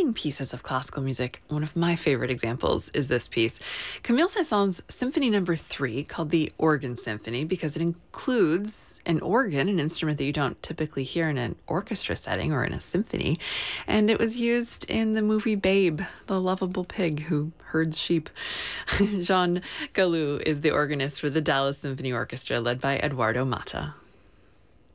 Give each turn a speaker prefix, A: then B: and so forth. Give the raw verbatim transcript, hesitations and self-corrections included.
A: exciting pieces of classical music. One of my favorite examples is this piece, Camille Saint-Saëns' Symphony Number Three, called the Organ Symphony, because it includes an organ, an instrument that you don't typically hear in an orchestra setting or in a symphony, and it was used in the movie Babe, the lovable pig who herds sheep. Jean Galou is the organist for the Dallas Symphony Orchestra, led by Eduardo Mata.